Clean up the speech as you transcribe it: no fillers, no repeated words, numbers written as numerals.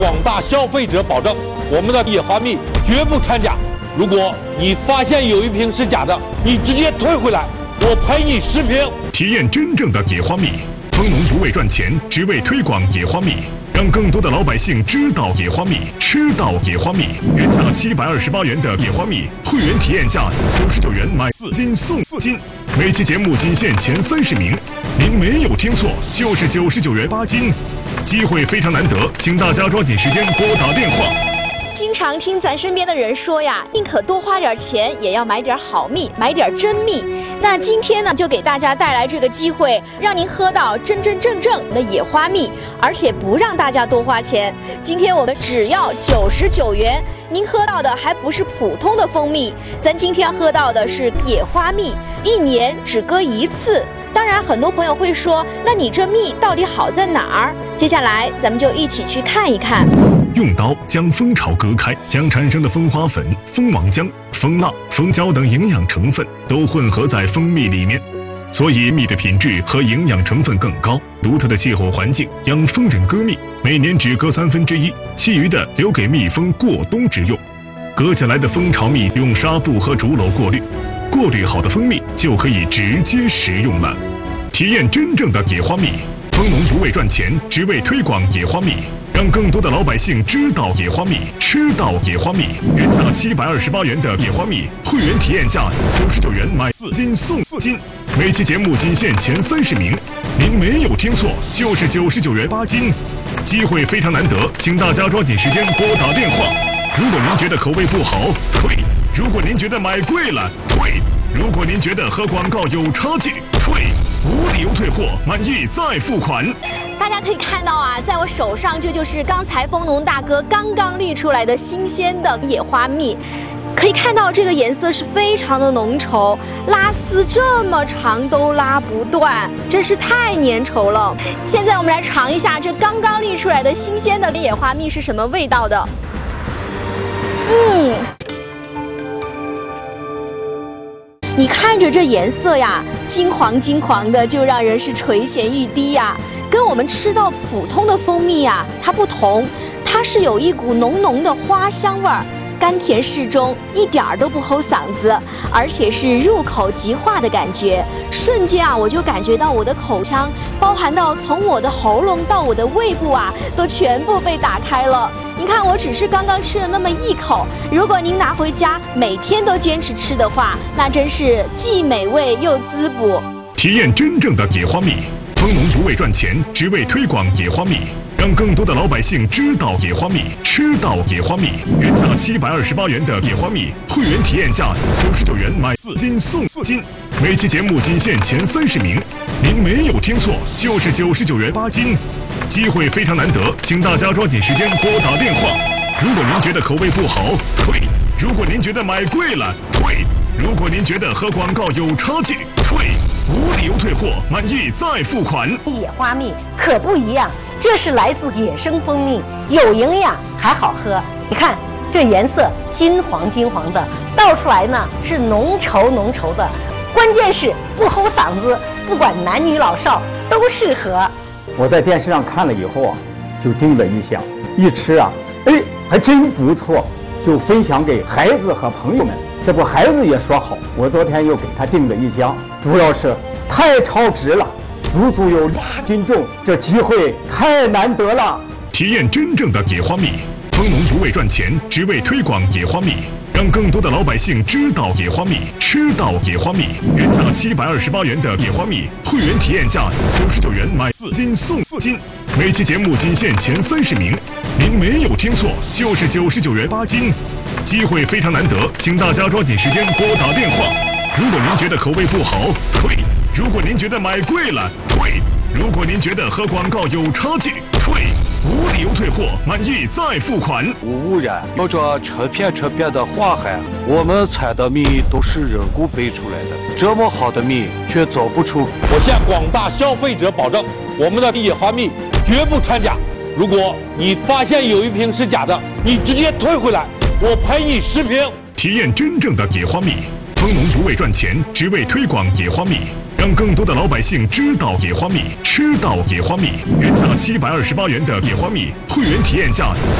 广大消费者保证，我们的野花蜜绝不掺假。如果你发现有一瓶是假的，你直接退回来，我赔你10瓶。 体验真正的野花蜜，蜂农不为赚钱，只为推广野花蜜，让更多的老百姓知道野花蜜，吃到野花蜜。原价728元的野花蜜，会员体验价99元买4斤送4斤。每期节目仅限前30名，您没有听错，就是99元8斤。机会非常难得，请大家抓紧时间拨打电话。 经常听咱身边的人说呀，宁可多花点钱，也要买点好蜜，买点真蜜。那今天呢，就给大家带来这个机会，让您喝到真真正正的野花蜜，而且不让大家多花钱。今天我们只要99元，您喝到的还不是普通的蜂蜜，咱今天喝到的是野花蜜，1年只割1次。当然，很多朋友会说，那你这蜜到底好在哪儿？接下来咱们就一起去看一看。 用刀将蜂巢割开，将产生的蜂花粉、蜂王浆、蜂蜡、蜂胶等营养成分都混合在蜂蜜里面，所以蜜的品质和营养成分更高。独特的气候环境让蜂人割蜜每年只割1/3，其余的留给蜜蜂过冬之用。割下来的蜂巢蜜用纱布和竹篓过滤，过滤好的蜂蜜就可以直接食用了。体验真正的野花蜜，蜂农不为赚钱，只为推广野花蜜，让更多的老百姓知道野花蜜，吃到野花蜜。原价728元的野花蜜，会员体验价99元买4斤送4斤。每期节目仅限前30名，您没有听错，就是99元8斤。机会非常难得，请大家抓紧时间拨打电话。如果您觉得口味不好，退；如果您觉得买贵了，退；如果您觉得和广告有差距，退。无理由退货，满意再付款。 大家可以看到啊，在我手上这就是刚才蜂农大哥刚刚滤出来的新鲜的野花蜜。可以看到这个颜色是非常的浓稠，拉丝这么长都拉不断，真是太粘稠了。现在我们来尝一下这刚刚滤出来的新鲜的野花蜜是什么味道的。你看着这颜色呀，金黄金黄的，就让人是垂涎欲滴呀。跟我们吃到普通的蜂蜜呀，它不同，它是有一股浓浓的花香味儿，甘甜适中，一点儿都不齁嗓子，而且是入口即化的感觉。瞬间啊，我就感觉到我的口腔，包含到从我的喉咙到我的胃部啊，都全部被打开了。您看，我只是刚刚吃了那么1口，如果您拿回家每天都坚持吃的话，那真是既美味又滋补。 体验真正的野花蜜，蜂农不为赚钱，只为推广野花蜜，让更多的老百姓知道野花蜜，吃到野花蜜。原价728元的野花蜜，会员体验价99元买4斤送4斤。每期节目仅限前30名，您没有听错，就是99元8斤。机会非常难得，请大家抓紧时间拨打电话。如果您觉得口味不好，退；如果您觉得买贵了，退；如果您觉得和广告有差距，退。无理由退货，满意再付款。 野花蜜可不一样，这是来自野生蜂蜜，有营养还好喝。你看这颜色金黄金黄的，倒出来呢是浓稠浓稠的，关键是不齁嗓子，不管男女老少都适合。 我在电视上看了以后啊，就叮了一下，一吃啊，还真不错，就分享给孩子和朋友们。这不，孩子也说好，我昨天又给他订了1箱，主要是太超值了，足足有2斤重，这机会太难得了。 体验真正的野花蜜，蜂农不为赚钱，只为推广野花蜜，让更多的老百姓知道野花蜜，吃到野花蜜。原价728元的野花蜜，会员体验价99元买4斤送4斤。每期节目仅限前30名，您没有听错，就是99元8斤。机会非常难得，请大家抓紧时间拨打电话。如果您觉得口味不好，退；如果您觉得买贵了，退；如果您觉得和广告有差距，退。无理由退货，满意再付款。 无污染，有着成片的花海，我们采的蜜都是人工培出来的，这么好的蜜却走不出。 我向广大消费者保证，我们的野花蜜绝不掺假。如果你发现有一瓶是假的，你直接退回来，我赔你10瓶。 体验真正的野花蜜，蜂农不为赚钱，只为推广野花蜜， 让更多的老百姓知道野花蜜、吃到野花蜜。原价728元的野花蜜，会员体验价